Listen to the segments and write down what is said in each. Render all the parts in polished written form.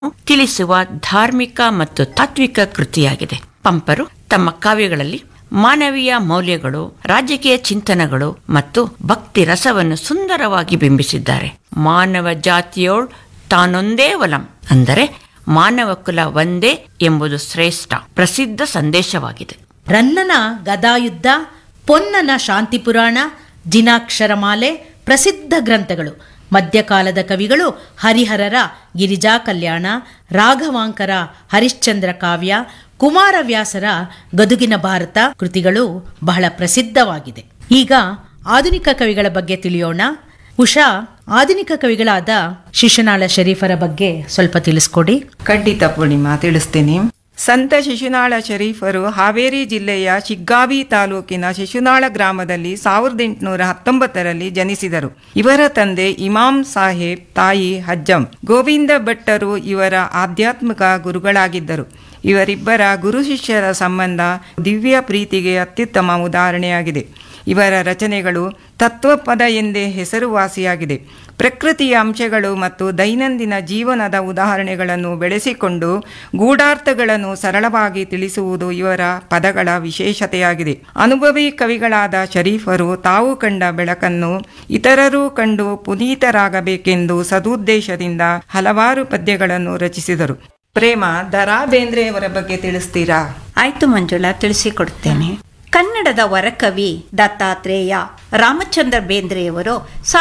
ತಿಳಿಸುವ ಧಾರ್ಮಿಕ ಮತ್ತು ತಾತ್ವಿಕ ಕೃತಿಯಾಗಿದೆ. ಪಂಪರು ತಮ್ಮ ಕಾವ್ಯಗಳಲ್ಲಿ ಮಾನವೀಯ ಮೌಲ್ಯಗಳು, ರಾಜಕೀಯ ಚಿಂತನೆಗಳು ಮತ್ತು ಭಕ್ತಿ ರಸವನ್ನು ಸುಂದರವಾಗಿ ಬಿಂಬಿಸಿದ್ದಾರೆ. ಮಾನವ ಜಾತಿಯೋಳ್ ತಾನೊಂದೇ ಒಲಂ, ಅಂದರೆ ಮಾನವ ಕುಲ ಒಂದೇ ಎಂಬುದು ಶ್ರೇಷ್ಠ ಪ್ರಸಿದ್ಧ ಸಂದೇಶವಾಗಿದೆ. ರನ್ನನ ಗದಾಯುದ್ಧ, ಪೊನ್ನನ ಶಾಂತಿ ಪುರಾಣ, ಜಿನಾಕ್ಷರಮಾಲೆ ಪ್ರಸಿದ್ಧ ಗ್ರಂಥಗಳು. ಮಧ್ಯಕಾಲದ ಕವಿಗಳು ಹರಿಹರರ ಗಿರಿಜಾ ಕಲ್ಯಾಣ, ರಾಘವಾಂಕರ ಹರಿಶ್ಚಂದ್ರ ಕಾವ್ಯ, ಕುಮಾರವ್ಯಾಸರ ಗದುಗಿನ ಭಾರತ ಕೃತಿಗಳು ಬಹಳ ಪ್ರಸಿದ್ಧವಾಗಿದೆ. ಈಗ ಆಧುನಿಕ ಕವಿಗಳ ಬಗ್ಗೆ ತಿಳಿಯೋಣ. ಉಷಾ, ಆಧುನಿಕ ಕವಿಗಳಾದ ಶಿಶುನಾಳ ಶರೀಫರ ಬಗ್ಗೆ ಸ್ವಲ್ಪ ತಿಳಿಸ್ಕೊಡಿ. ಖಂಡಿತ ಪೂರ್ಣಿಮಾ, ತಿಳಿಸ್ತೀನಿ. ಸಂತ ಶಿಶುನಾಳ ಶರೀಫರು ಹಾವೇರಿ ಜಿಲ್ಲೆಯ ಶಿಗ್ಗಾವಿ ತಾಲೂಕಿನ ಶಿಶುನಾಳ ಗ್ರಾಮದಲ್ಲಿ 1819ರಲ್ಲಿ ಜನಿಸಿದರು. ಇವರ ತಂದೆ ಇಮಾಂ ಸಾಹೇಬ್, ತಾಯಿ ಹಜ್ಜಂ. ಗೋವಿಂದ ಭಟ್ಟರು ಇವರ ಆಧ್ಯಾತ್ಮಿಕ ಗುರುಗಳಾಗಿದ್ದರು. ಇವರಿಬ್ಬರ ಗುರು ಶಿಷ್ಯರ ಸಂಬಂಧ ದಿವ್ಯ ಪ್ರೀತಿಗೆ ಅತ್ಯುತ್ತಮ ಉದಾಹರಣೆಯಾಗಿದೆ. ಇವರ ರಚನೆಗಳು ತತ್ವಪದ ಎಂದೇ ಹೆಸರುವಾಸಿಯಾಗಿದೆ. ಪ್ರಕೃತಿಯ ಅಂಶಗಳು ಮತ್ತು ದೈನಂದಿನ ಜೀವನದ ಉದಾಹರಣೆಗಳನ್ನು ಬೆಳೆಸಿಕೊಂಡು ಗೂಢಾರ್ಥಗಳನ್ನು ಸರಳವಾಗಿ ತಿಳಿಸುವುದು ಇವರ ಪದಗಳ ವಿಶೇಷತೆಯಾಗಿದೆ. ಅನುಭವಿ ಕವಿಗಳಾದ ಶರೀಫರು ತಾವು ಕಂಡ ಬೆಳಕನ್ನು ಇತರರೂ ಕಂಡು ಪುನೀತರಾಗಬೇಕೆಂದು ಸದುದ್ದೇಶದಿಂದ ಹಲವಾರು ಪದ್ಯಗಳನ್ನು ರಚಿಸಿದರು. ಪ್ರೇಮ, ದರಾ ಬೇಂದ್ರೆಯವರ ಬಗ್ಗೆ ತಿಳಿಸ್ತೀರಾ? ಆಯ್ತು ಮಂಜುಳಾ, ತಿಳಿಸಿಕೊಡ್ತೇನೆ. ಕನ್ನಡದ ವರಕವಿ ದತ್ತಾತ್ರೇಯ ರಾಮಚಂದ್ರ ಬೇಂದ್ರೆಯವರು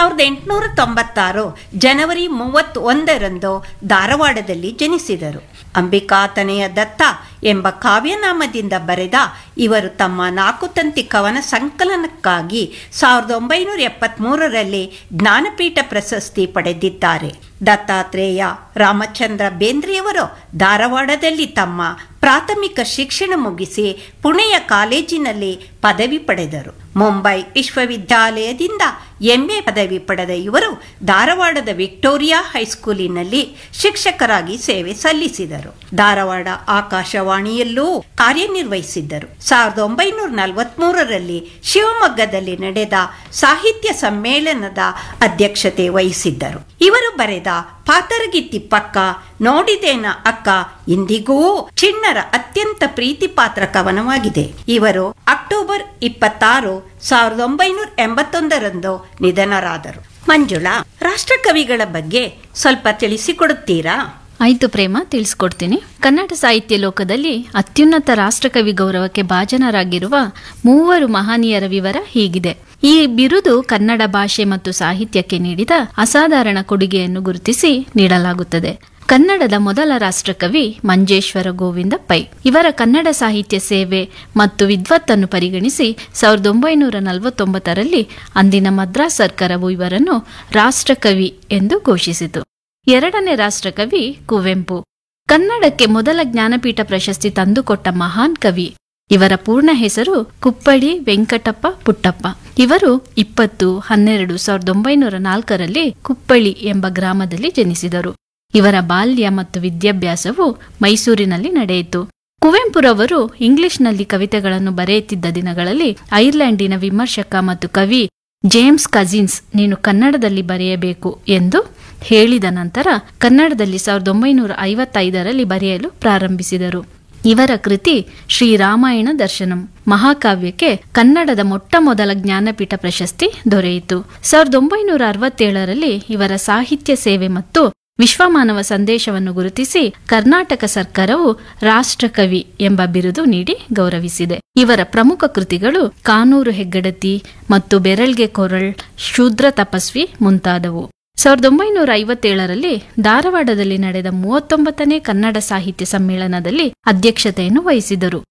1896 ಜನವರಿ 31ರಂದು ಧಾರವಾಡದಲ್ಲಿ ಜನಿಸಿದರು. ಅಂಬಿಕಾತನೆಯ ದತ್ತ ಎಂಬ ಕಾವ್ಯನಾಮದಿಂದ ಬರೆದ ಇವರು ತಮ್ಮ 4 ತಂತಿ ಕವನ ಸಂಕಲನಕ್ಕಾಗಿ 1973ರಲ್ಲಿ ಜ್ಞಾನಪೀಠ ಪ್ರಶಸ್ತಿ ಪಡೆದಿದ್ದಾರೆ. ದತ್ತಾತ್ರೇಯ ರಾಮಚಂದ್ರ ಬೇಂದ್ರೆಯವರು ಧಾರವಾಡದಲ್ಲಿ ತಮ್ಮ ಪ್ರಾಥಮಿಕ ಶಿಕ್ಷಣ ಮುಗಿಸಿ ಪುಣೆಯ ಕಾಲೇಜಿನಲ್ಲಿ ಪದವಿ ಪಡೆದರು. ಮುಂಬೈ ವಿಶ್ವವಿದ್ಯಾಲಯದಿಂದ MA ಪದವಿ ಪಡೆದ ಇವರು ಧಾರವಾಡದ ವಿಕ್ಟೋರಿಯಾ ಹೈಸ್ಕೂಲಿನಲ್ಲಿ ಶಿಕ್ಷಕರಾಗಿ ಸೇವೆ ಸಲ್ಲಿಸಿದರು. ಧಾರವಾಡ ಆಕಾಶವಾಣಿಯಲ್ಲೂ ಕಾರ್ಯನಿರ್ವಹಿಸಿದ್ದರು. 1943ರಲ್ಲಿ ಶಿವಮೊಗ್ಗದಲ್ಲಿ ನಡೆದ ಸಾಹಿತ್ಯ ಸಮ್ಮೇಳನದ ಅಧ್ಯಕ್ಷತೆ ವಹಿಸಿದ್ದರು. ಇವರು ಬರೆದ ಪಾತರಗಿತ್ತಿ ಪಕ್ಕ, ನೋಡಿದೇನ ಅಕ್ಕ ಇಂದಿಗೂ ಚಿಣ್ಣರ ಅತ್ಯಂತ ಪ್ರೀತಿ ಪಾತ್ರ ಕವನವಾಗಿದೆ. ಇವರು ಅಕ್ಟೋಬರ್ 26, 1981ರಂದು ನಿಧನರಾದರು. ಮಂಜುಳಾ, ರಾಷ್ಟ್ರಕವಿಗಳ ಬಗ್ಗೆ ಸ್ವಲ್ಪ ತಿಳಿಸಿಕೊಡುತ್ತೀರಾ? ಆಯ್ತು ಪ್ರೇಮ, ತಿಳಿಸ್ಕೊಡ್ತೀನಿ. ಕನ್ನಡ ಸಾಹಿತ್ಯ ಲೋಕದಲ್ಲಿ ಅತ್ಯುನ್ನತ ರಾಷ್ಟ್ರಕವಿ ಗೌರವಕ್ಕೆ ಭಾಜನರಾಗಿರುವ 3 ಮಹನೀಯರ ವಿವರ ಹೀಗಿದೆ. ಈ ಬಿರುದು ಕನ್ನಡ ಭಾಷೆ ಮತ್ತು ಸಾಹಿತ್ಯಕ್ಕೆ ನೀಡಿದ ಅಸಾಧಾರಣ ಕೊಡುಗೆಯನ್ನು ಗುರುತಿಸಿ ನೀಡಲಾಗುತ್ತದೆ. ಕನ್ನಡದ ಮೊದಲ ರಾಷ್ಟ್ರಕವಿ ಮಂಜೇಶ್ವರ ಗೋವಿಂದ ಪೈ. ಇವರ ಕನ್ನಡ ಸಾಹಿತ್ಯ ಸೇವೆ ಮತ್ತು ವಿದ್ವತ್ತನ್ನು ಪರಿಗಣಿಸಿ 1949ರಲ್ಲಿ ಅಂದಿನ ಮದ್ರಾಸ್ ಸರ್ಕಾರವು ಇವರನ್ನು ರಾಷ್ಟ್ರಕವಿ ಎಂದು ಘೋಷಿಸಿತು. ಎರಡನೇ ರಾಷ್ಟ್ರಕವಿ ಕುವೆಂಪು. ಕನ್ನಡಕ್ಕೆ ಮೊದಲ ಜ್ಞಾನಪೀಠ ಪ್ರಶಸ್ತಿ ತಂದುಕೊಟ್ಟ ಮಹಾನ್ ಕವಿ. ಇವರ ಪೂರ್ಣ ಹೆಸರು ಕುಪ್ಪಳಿ ವೆಂಕಟಪ್ಪ ಪುಟ್ಟಪ್ಪ. ಇವರು 20/12/1904ರಲ್ಲಿ ಕುಪ್ಪಳಿ ಎಂಬ ಗ್ರಾಮದಲ್ಲಿ ಜನಿಸಿದರು. ಇವರ ಬಾಲ್ಯ ಮತ್ತು ವಿದ್ಯಾಭ್ಯಾಸವು ಮೈಸೂರಿನಲ್ಲಿ ನಡೆಯಿತು. ಕುವೆಂಪುರವರು ಇಂಗ್ಲಿಷ್ನಲ್ಲಿ ಕವಿತೆಗಳನ್ನು ಬರೆಯುತ್ತಿದ್ದ ದಿನಗಳಲ್ಲಿ ಐರ್ಲೆಂಡಿನ ವಿಮರ್ಶಕ ಮತ್ತು ಕವಿ ಜೇಮ್ಸ್ ಕಜಿನ್ಸ್ ನೀನು ಕನ್ನಡದಲ್ಲಿ ಬರೆಯಬೇಕು ಎಂದು ಹೇಳಿದ ನಂತರ ಕನ್ನಡದಲ್ಲಿ 1955ರಲ್ಲಿ ಬರೆಯಲು ಪ್ರಾರಂಭಿಸಿದರು. ಇವರ ಕೃತಿ ಶ್ರೀರಾಮಾಯಣ ದರ್ಶನಂ ಮಹಾಕಾವ್ಯಕ್ಕೆ ಕನ್ನಡದ ಮೊಟ್ಟ ಮೊದಲ ಜ್ಞಾನಪೀಠ ಪ್ರಶಸ್ತಿ ದೊರೆಯಿತು. 1967ರಲ್ಲಿ ಇವರ ಸಾಹಿತ್ಯ ಸೇವೆ ಮತ್ತು ವಿಶ್ವಮಾನವ ಸಂದೇಶವನ್ನು ಗುರುತಿಸಿ ಕರ್ನಾಟಕ ಸರ್ಕಾರವು ರಾಷ್ಟ್ರಕವಿ ಎಂಬ ಬಿರುದು ನೀಡಿ ಗೌರವಿಸಿದೆ. ಇವರ ಪ್ರಮುಖ ಕೃತಿಗಳು ಕಾನೂರು ಹೆಗ್ಗಡತಿ ಮತ್ತು ಬೆರಳ್ಗೆ ಕೊರಳ್, ಶೂದ್ರ ತಪಸ್ವಿ ಮುಂತಾದವು. 1957ರಲ್ಲಿ ಧಾರವಾಡದಲ್ಲಿ ನಡೆದ 39ನೇ ಕನ್ನಡ ಸಾಹಿತ್ಯ ಸಮ್ಮೇಳನದಲ್ಲಿ ಅಧ್ಯಕ್ಷತೆಯನ್ನು ವಹಿಸಿದರು.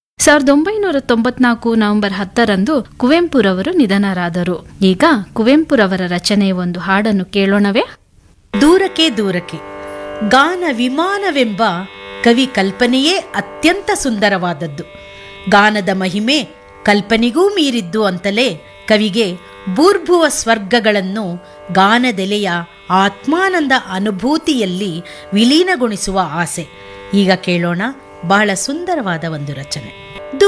1994 ನವೆಂಬರ್ 10ರಂದು ಕುವೆಂಪುರವರು ನಿಧನರಾದರು. ಈಗ ಕುವೆಂಪುರವರ ರಚನೆಯ ಒಂದು ಹಾಡನ್ನು ಕೇಳೋಣವೇ? ದೂರಕ್ಕೆ ದೂರಕ್ಕೆ. ಗಾನ ವಿಮಾನವೆಂಬ ಕವಿ ಕಲ್ಪನೆಯೇ ಅತ್ಯಂತ ಸುಂದರವಾದದ್ದು. ಗಾನದ ಮಹಿಮೆ ಕಲ್ಪನೆಗೂ ಮೀರಿದ್ದು ಅಂತಲೇ ಕವಿಗೆ ಭೂರ್ಭುವ ಸ್ವರ್ಗಗಳನ್ನು ಗಾನದೆಲೆಯ ಆತ್ಮಾನಂದ ಅನುಭೂತಿಯಲ್ಲಿ ವಿಲೀನಗೊಳಿಸುವ ಆಸೆ. ಈಗ ಕೇಳೋಣ ಬಹಳ ಸುಂದರವಾದ ಒಂದು ರಚನೆ.